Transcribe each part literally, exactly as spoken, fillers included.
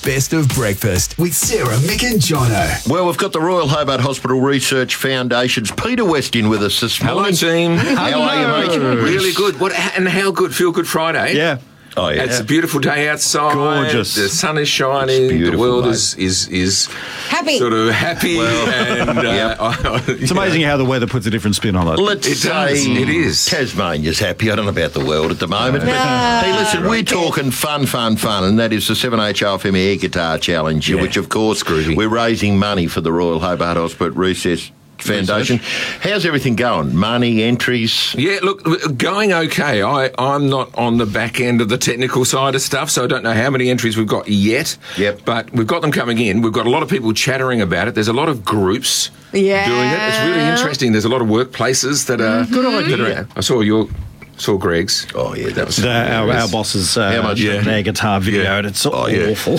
Best of Breakfast with Sarah, Mick and Jono. Well, we've got the Royal Hobart Hospital Research Foundation's Peter West in with us this morning. Hello, team. How are you, mate? Really good. What and how good? Feel Good Friday. Yeah. Oh, yeah. It's a beautiful day outside. Gorgeous. The sun is shining. The world mate. is, is is Happy. sort of happy. and uh, Yep. It's amazing how the weather puts a different spin on it. Let's It say does. It is. Tasmania's happy. I don't know about the world at the moment. No. But hey, listen, we're talking fun, fun, fun, and that is the seven H R F M Air Guitar Challenge, Yeah. which, of course, Groovy. we're raising money for the Royal Hobart Hospital Research Foundation. How's everything going? Money, entries? Yeah, look, going okay. I, I'm not on the back end of the technical side of stuff, so I don't know how many entries we've got yet. Yep. But we've got them coming in. We've got a lot of people chattering about it. There's a lot of groups Yeah. doing it. It's really interesting. There's a lot of workplaces that are... Good idea. I saw your... saw Greg's. Oh, yeah, that was... The, our, our boss's uh, How much? yeah. their guitar video, Yeah. and it's Oh, yeah. awful.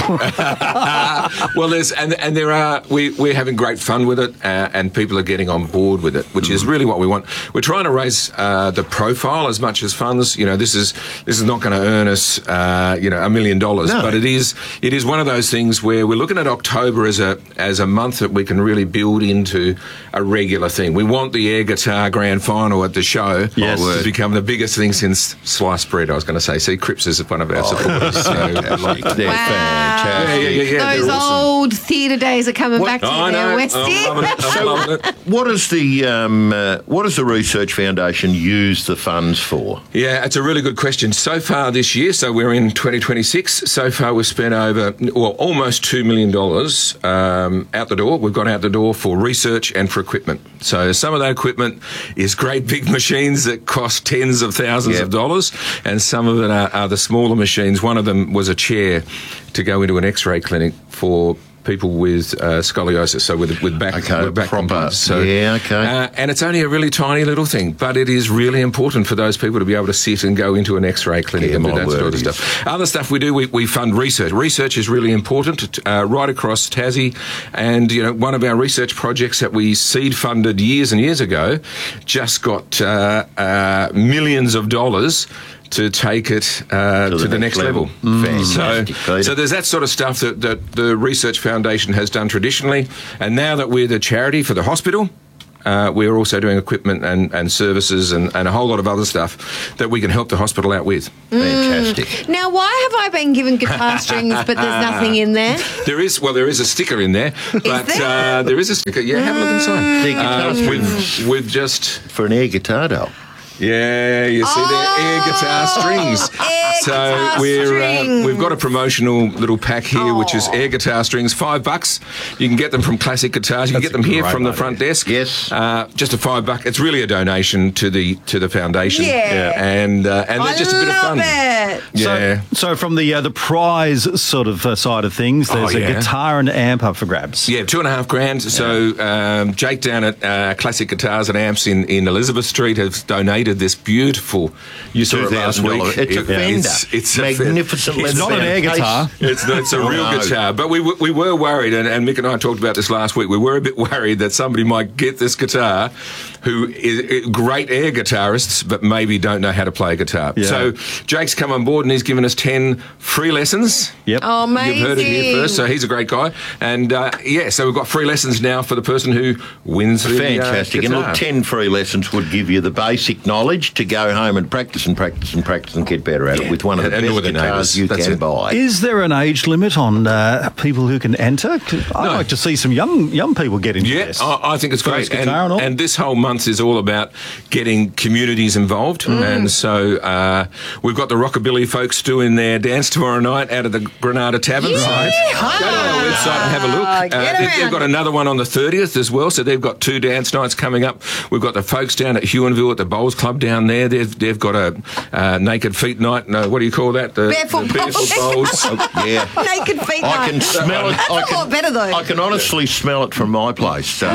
Well, there's and and there are we we're having great fun with it, uh, and people are getting on board with it, which is really what we want. We're trying to raise uh, the profile as much as funds. You know, this is this is not going to earn us, uh, you know, a million dollars, No. but it is it is one of those things where we're looking at October as a as a month that we can really build into a regular thing. We want the air guitar grand final at the show Yes. to become the biggest thing since sliced bread. I was going to say. See, Cripps is one of our supporters. So, Fantastic. They're Wow. fantastic. yeah, yeah, yeah. Those they're awesome. old theatre days are coming back to I you know. there, Westy. I'm loving it. I'm loving it. What does the um, uh, what does the Research Foundation use the funds for? Yeah, it's a really good question. So far this year, so we're in twenty twenty-six, so far we've spent over, well, almost two million dollars um, out the door. We've gone out the door for research and for equipment. So some of that equipment is great big machines that cost tens of thousands Yep. of dollars, and some of it are, are the smaller machines. One of them was a chair to go into an X-ray clinic for people with uh, scoliosis, so with with back, Okay, with back proper. complaints. So, Yeah, okay. Uh, and it's only a really tiny little thing, but it is really important for those people to be able to sit and go into an X-ray clinic Yeah, and do my that word, sort of it is. stuff. Other stuff we do, we, we fund research. Research is really important uh, right across Tassie, and you know, one of our research projects that we seed funded years and years ago just got uh, uh, millions of dollars to take it uh, to, the, next, level. Fantastic, So, Peter. so there's that sort of stuff that, that the Research Foundation has done traditionally, and now that we're the charity for the hospital, uh, we're also doing equipment and, and services and, and a whole lot of other stuff that we can help the hospital out with. Fantastic. Now, why have I been given guitar strings but there's nothing in there? There is, well, there is a sticker in there, but there? Uh, there is a sticker. Yeah, have a look inside. The guitar Uh, strings we've, we've just... for an air guitar doll. Yeah, you see the air guitar strings. Oh, air so guitar we're uh, strings. we've got a promotional little pack here, which is air guitar strings, five bucks. You can get them from Classic Guitars. You can That's get them a here great from the idea. front desk. Yes. uh, just a five buck. It's really a donation to the to the foundation. Yeah. and uh, and they're I just a bit of love fun. it. Yeah. So, so from the uh, the prize sort of uh, side of things, there's Oh, a yeah. guitar and amp up for grabs. Yeah, two and a half grand. So um, Jake down at uh, Classic Guitars and Amps in, in Elizabeth Street has donated this beautiful. You saw it last week. It's a It- Fender. It's, it's a Fender. Magnificent It's leather not an bound air case. guitar. It's, it's a real No. guitar, but we w- we were worried, and, and Mick and I talked about this last week. We were a bit worried that somebody might get this guitar, who is is great air guitarists, but maybe don't know how to play guitar. Yeah. So Jake's come on board and he's given us ten free lessons. Yep. Oh, amazing. You've heard it here first, so he's a great guy, and uh, yeah, so we've got free lessons now for the person who wins. The, Fantastic. Uh, and guitar. look, ten free lessons would give you the basic knowledge to go home and practice and practice and practice and get better at it with one of the And- and best with the guitars neighbours. you That's can it. buy. Is there an age limit on uh, people who can enter? 'Cause I'd No. like to see some young young people get into Yeah, this. I, I think it's First great. And, guitar and all. and this whole month is all about getting communities involved. And so uh, we've got the Rockabilly folks doing their dance tomorrow night out of the Granada Tavern. Yeah. Right. Go to our website and have a look. Get Uh, they- they've around got it. another one on the thirtieth as well, so they've got two dance nights coming up. We've got the folks down at Huonville at the Bowls Club down there. They've, they've got a uh, naked feet night. No, what do you call that? The, Barefoot the barefoot bowls. bowls. Yeah. Naked feet. I night. can smell it. I That's a lot can, better though. I can honestly smell it from my place. So.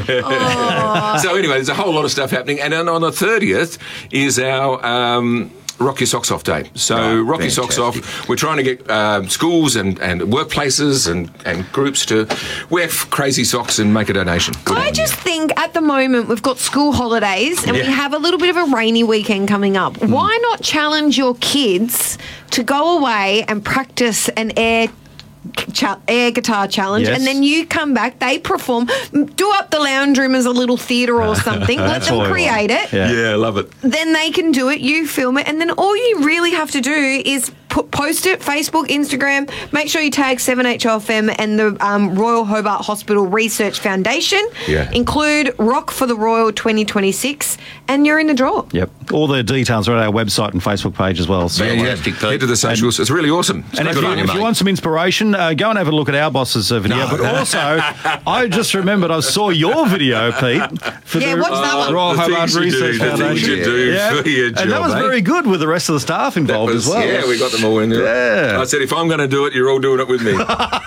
So anyway, there's a whole lot of stuff happening, and then on the thirtieth is our um, Rock Your Socks Off Day. So Right, Rock Your Socks Off, fantastic. we're trying to get um, schools and, and workplaces and, and groups to wear f- crazy socks and make a donation. Good I on just you. think at the moment we've got school holidays and we Yeah. have a little bit of a rainy weekend coming up. Why not challenge your kids to go away and practice an air cha- air guitar challenge, Yes. and then you come back, they perform, do up the lounge room as a little theatre or something, let That's all them we create want. it, Yeah. Yeah, I love it. then they can do it, you film it, and then all you really have to do is put, post it, Facebook, Instagram, make sure you tag seven H O F M and the um, Royal Hobart Hospital Research Foundation, Yeah. include Rock for the Royal twenty twenty-six, and you're in the draw. Yep. All the details are at our website and Facebook page as well. So, Yeah, yeah. Fantastic, Pete. Head to the socials. It's really awesome. It's and if great you, on you, if you mate. want some inspiration, uh, go and have a look at our boss's uh, video. But also, I just remembered I saw your video, Pete, for Yeah, the watch that one. Royal The Hobart things you do, Research the things Foundation. you do for your and that job, was eh? very good with the rest of the staff involved Was- as well. Yeah, we got them all in there. Yeah. I said, if I'm going to do it, you're all doing it with me.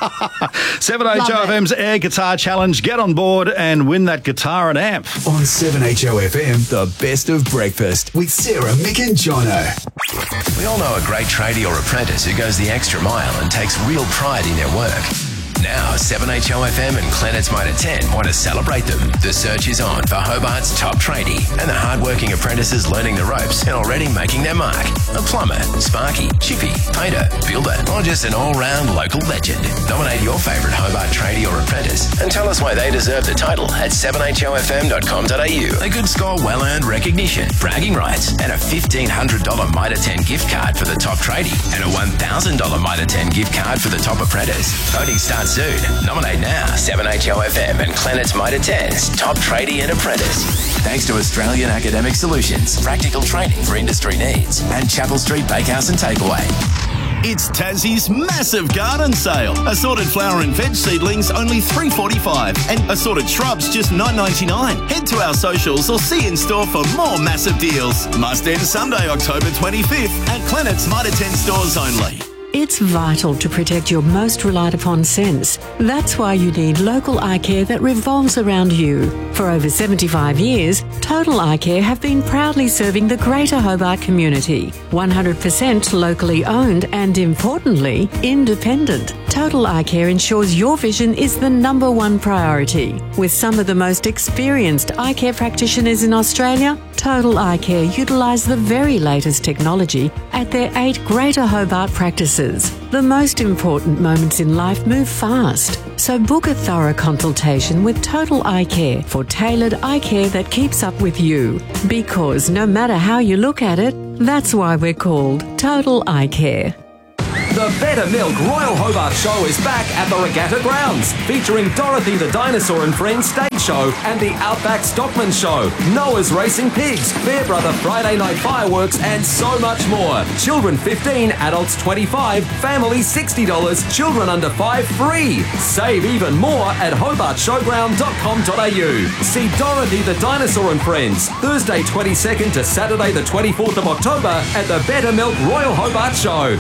seven H O F M's Air Guitar Challenge. Get on board and win that guitar and amp. On seven H O F M, the best of breakfast with Sarah, Mick and Jono. We all know a great tradie or apprentice who goes the extra mile and takes real pride in their work. Now, seven H O F M and Planets Motor ten want to celebrate them. The search is on for Hobart's top tradie and the hard-working apprentices learning the ropes and already making their mark. A plumber, sparky, chippy, painter, builder, or just an all-round local legend. Nominate your favourite Hobart tradie or apprentice and tell us why they deserve the title at seven H O F M dot com dot a u. They could score well-earned recognition, bragging rights, and a fifteen hundred dollars Mitre ten gift card for the top tradie and a one thousand dollars Mitre ten gift card for the top apprentice. Voting starts soon. Nominate now. seven H O F M and Planets Mitre ten's top tradie and apprentice. Thanks to Australian Academic Solutions, practical training for industry needs, and Chapel Street Bakehouse and Takeaway. It's Tassie's massive garden sale. Assorted flower and veg seedlings only three dollars forty-five and assorted shrubs just nine dollars ninety-nine. Head to our socials or see in store for more massive deals. Must end Sunday, October twenty-fifth at Planet's Mitre ten stores only. It's vital to protect your most relied upon sense. That's why you need local eye care that revolves around you. For over seventy-five years, Total Eye Care have been proudly serving the Greater Hobart community. one hundred percent locally owned and, importantly, independent. Total Eye Care ensures your vision is the number one priority. With some of the most experienced eye care practitioners in Australia, Total Eye Care utilise the very latest technology at their eight Greater Hobart practices. The most important moments in life move fast, so book a thorough consultation with Total Eye Care for tailored eye care that keeps up with you. Because no matter how you look at it, that's why we're called Total Eye Care. The Better Milk Royal Hobart Show is back at the Regatta Grounds, featuring Dorothy the Dinosaur and Friends stage show and the Outback Stockman Show, Noah's Racing Pigs, Fairbrother Friday Night Fireworks, and so much more. Children fifteen, adults twenty-five, families sixty dollars, children under five free. Save even more at hobart showground dot com dot a u. See Dorothy the Dinosaur and Friends, Thursday twenty-second to Saturday the twenty-fourth of October at the Better Milk Royal Hobart Show.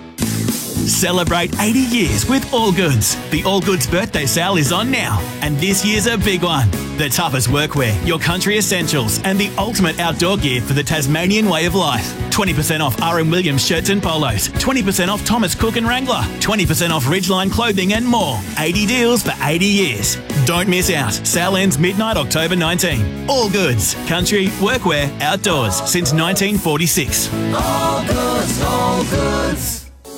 Celebrate eighty years with All Goods. The All Goods birthday sale is on now, and this year's a big one. The toughest workwear, your country essentials, and the ultimate outdoor gear for the Tasmanian way of life. twenty percent off R M Williams shirts and polos, twenty percent off Thomas Cook and Wrangler, twenty percent off Ridgeline clothing and more. eighty deals for eighty years. Don't miss out. Sale ends midnight October nineteenth. All Goods. Country, workwear, outdoors since nineteen forty-six. All Goods, All Goods.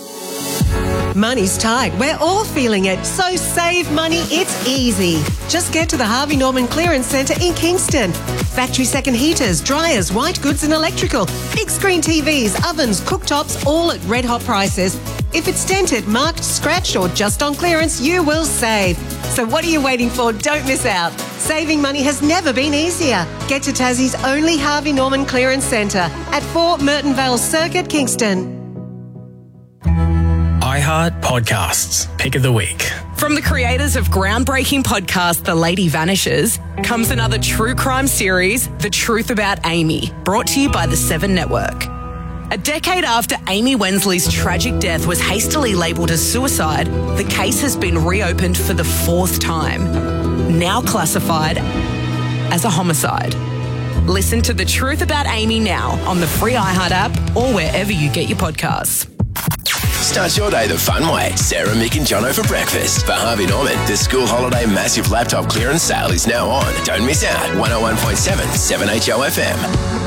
Money's tight. We're all feeling it. So save money. It's easy. Just get to the Harvey Norman Clearance Centre in Kingston. Factory second heaters, dryers, white goods and electrical. Big screen T Vs, ovens, cooktops, all at red hot prices. If it's dented, marked, scratched or just on clearance, you will save. So what are you waiting for? Don't miss out. Saving money has never been easier. Get to Tassie's only Harvey Norman Clearance Centre at four Merton Vale Circuit, Kingston. iHeart Podcasts, Pick of the Week. From the creators of groundbreaking podcast The Lady Vanishes comes another true crime series, The Truth About Amy, brought to you by the Seven Network. A decade after Amy Wensley's tragic death was hastily labelled as suicide, the case has been reopened for the fourth time, now classified as a homicide. Listen to The Truth About Amy now on the free iHeart app or wherever you get your podcasts. Start your day the fun way. Sarah, Mick and Jono for breakfast. For Harvey Norman, the school holiday massive laptop clearance sale is now on. Don't miss out. one oh one point seven, seven H O F M.